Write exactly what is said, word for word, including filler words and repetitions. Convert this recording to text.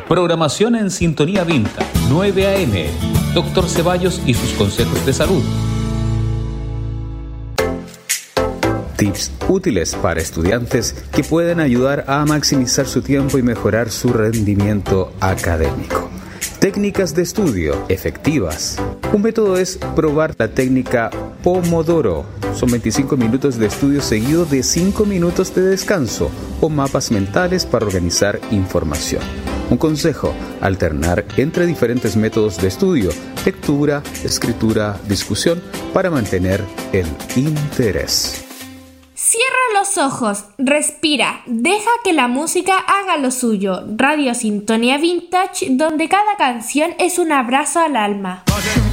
Programación en Sintonía Vintage, nueve a eme. Doctor Ceballos y sus consejos de salud. Tips útiles para estudiantes que pueden ayudar a maximizar su tiempo y mejorar su rendimiento académico. Técnicas de estudio efectivas. Un método es probar la técnica Pomodoro. Son veinticinco minutos de estudio seguido de cinco minutos de descanso o mapas mentales para organizar información. Un consejo: alternar entre diferentes métodos de estudio, lectura, escritura, discusión, para mantener el interés. Cierra los ojos, respira, deja que la música haga lo suyo. Radio Sintonía Vintage, donde cada canción es un abrazo al alma.